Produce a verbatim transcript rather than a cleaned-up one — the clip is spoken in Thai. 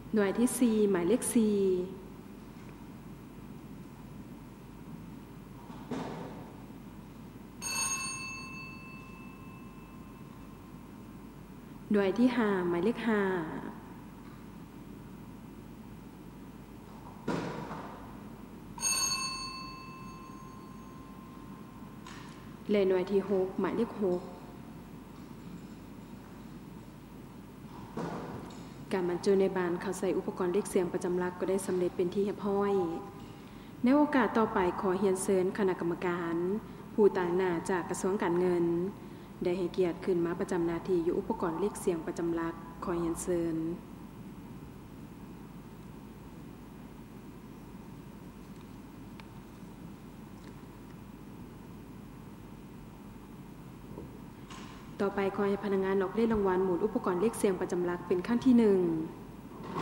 หน่วยที่สี่หมายเลขสี่หน่วยที่ห้าหมายเลขห้าและหน่วยที่หกหมายเลขหกการบรรจุในบานเขาใส่อุปกรณ์เรียกเสียงประจำหลักก็ได้สำเร็จเป็นที่เรียบร้อยในโอกาสต่อไปขอเรียนเชิญคณะกรรมการผู้ต่างหน้าจากกระทรวงการเงินได้ให้เกียรติขึ้นมาประจำหน้าที่อยู่อุปกรณ์เรียกเสียงประจำหลักขอเรียนเชิญต่อไปขอให้พนักงานออกเลขรางวัลหมุนอุปกรณ์เรียกเสียงประจำหลักเป็นขั้นที่หนึ่ง